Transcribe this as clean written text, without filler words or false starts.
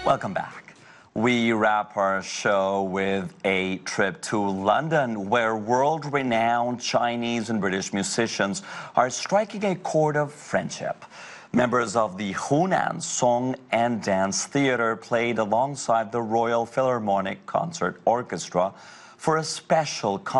Welcome back. We wrap our show with a trip to London, where world-renowned Chinese and British musicians are striking a chord of friendship. Members of the Hunan Song and Dance Theatre played alongside the Royal Philharmonic Concert Orchestra for a special concert.